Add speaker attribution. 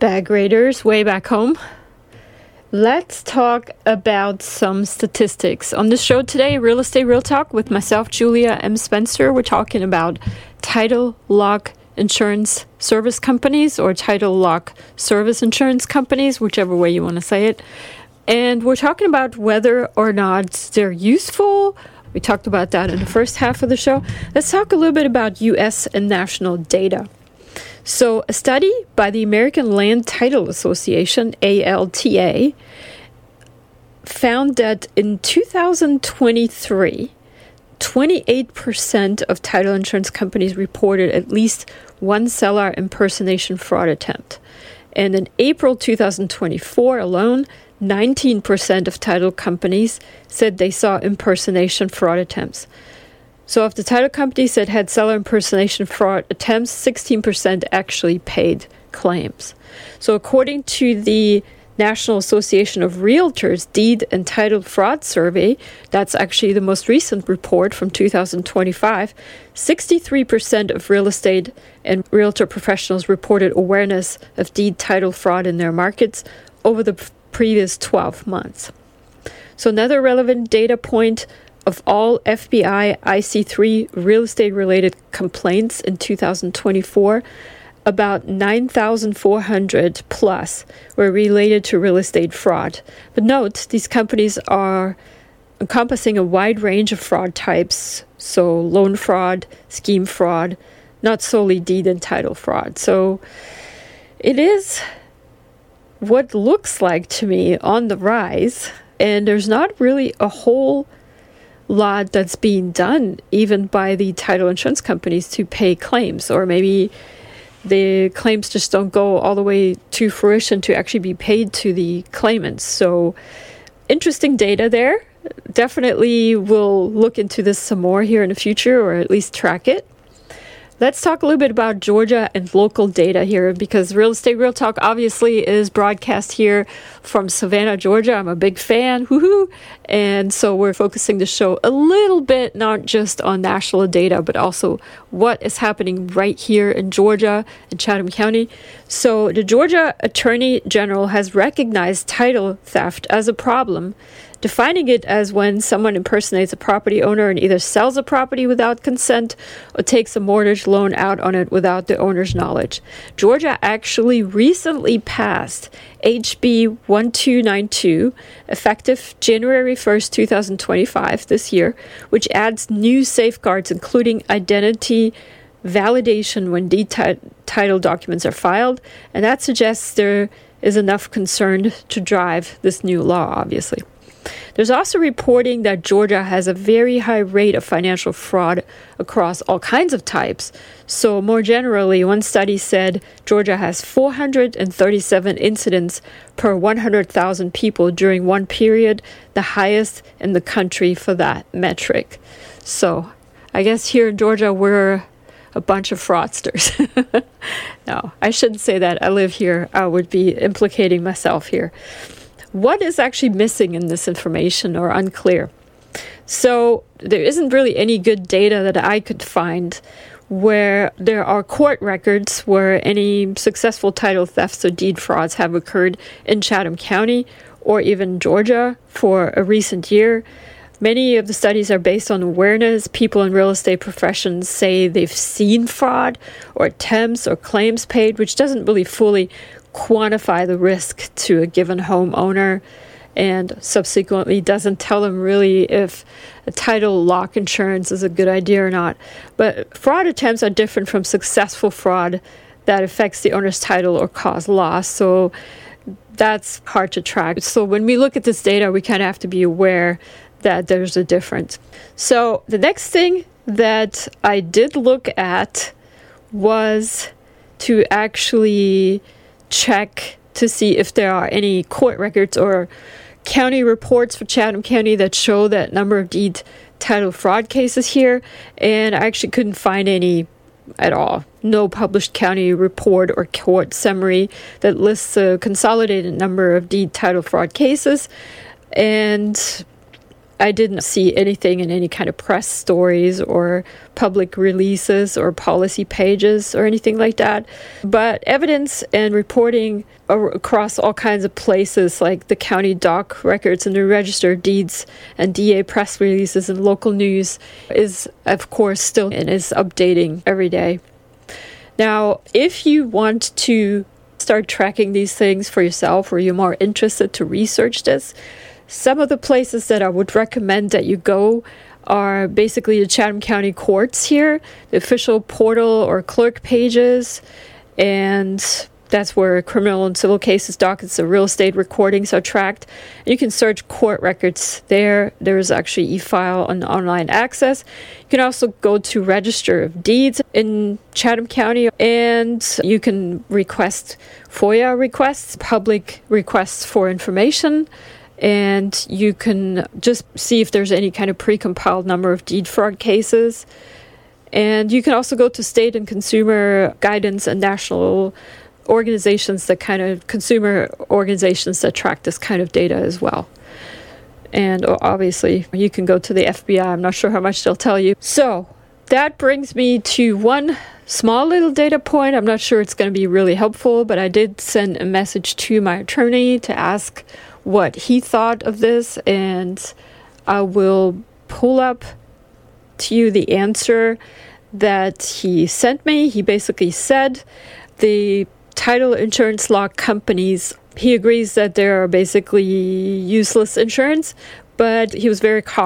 Speaker 1: bag raiders way back home. Let's talk about some statistics. On the show today, Real Estate Real Talk with myself, Julia M. Spencer. We're talking about title lock insurance service companies or title lock service insurance companies, whichever way you want to say it. And we're talking about whether or not they're useful. We talked about that in the first half of the show. Let's talk a little bit about U.S. and national data. So a study by the American Land Title Association, ALTA, found that in 2023, 28% of title insurance companies reported at least one seller impersonation fraud attempt. And in April 2024 alone, 19% of title companies said they saw impersonation fraud attempts. So of the title companies that had seller impersonation fraud attempts, 16% actually paid claims. So according to the National Association of Realtors Deed and Title Fraud Survey, that's actually the most recent report from 2025, 63% of real estate and realtor professionals reported awareness of deed title fraud in their markets over the previous 12 months. So another relevant data point, of all FBI IC3 real estate related complaints in 2024, about 9,400 plus were related to real estate fraud. But note, these companies are encompassing a wide range of fraud types, so loan fraud, scheme fraud, not solely deed and title fraud. So it is what looks like to me on the rise, and there's not really a whole lot that's being done even by the title insurance companies to pay claims, or maybe the claims just don't go all the way to fruition to actually be paid to the claimants. So interesting data there. Definitely will look into this some more here in the future, or at least track it. Let's talk a little bit about Georgia and local data here, because Real Estate Real Talk obviously is broadcast here from Savannah, Georgia. I'm a big fan, woohoo! And so we're focusing the show a little bit, not just on national data, but also what is happening right here in Georgia and Chatham County. So the Georgia Attorney General has recognized title theft as a problem, defining it as when someone impersonates a property owner and either sells a property without consent or takes a mortgage loan out on it without the owner's knowledge. Georgia actually recently passed HB 1292, effective January 1st, 2025, this year, which adds new safeguards, including identity validation when deed title documents are filed. And that suggests there is enough concern to drive this new law, obviously. There's also reporting that Georgia has a very high rate of financial fraud across all kinds of types. So more generally, one study said Georgia has 437 incidents per 100,000 people during one period, the highest in the country for that metric. So I guess here in Georgia, we're a bunch of fraudsters. No, I shouldn't say that. I live here. I would be implicating myself here. What is actually missing in this information or unclear? So there isn't really any good data that I could find where there are court records where any successful title thefts or deed frauds have occurred in Chatham County or even Georgia for a recent year. Many of the studies are based on awareness. People in real estate professions say they've seen fraud or attempts or claims paid, which doesn't really fully quantify the risk to a given homeowner, and subsequently doesn't tell them really if a title lock insurance is a good idea or not. But fraud attempts are different from successful fraud that affects the owner's title or cause loss. So that's hard to track. So when we look at this data, we kind of have to be aware that there's a difference. So the next thing that I did look at was to actually check to see if there are any court records or county reports for Chatham County that show that number of deed title fraud cases here, and I actually couldn't find any at all. No published county report or court summary that lists a consolidated number of deed title fraud cases. And I didn't see anything in any kind of press stories or public releases or policy pages or anything like that. But evidence and reporting across all kinds of places like the county doc records and the register of deeds and DA press releases and local news is, of course, still and is updating every day. Now, if you want to start tracking these things for yourself, or you're more interested to research this, some of the places that I would recommend that you go are basically the Chatham County Courts here, the official portal or clerk pages, and that's where criminal and civil cases, dockets, and real estate recordings are tracked. And you can search court records there. There's actually e-file and online access. You can also go to Register of Deeds in Chatham County, and you can request FOIA requests, public requests for information, and you can just see if there's any kind of pre-compiled number of deed fraud cases. And you can also go to state and consumer guidance and national organizations, that kind of consumer organizations that track this kind of data as well. And obviously, you can go to the FBI. I'm not sure how much they'll tell you. So that brings me to one small little data point. I'm not sure it's going to be really helpful, but I did send a message to my attorney to ask what he thought of this, and I will pull up to you the answer that he sent me. He basically said the title insurance law companies, he agrees that they are basically useless insurance, but he was very cautious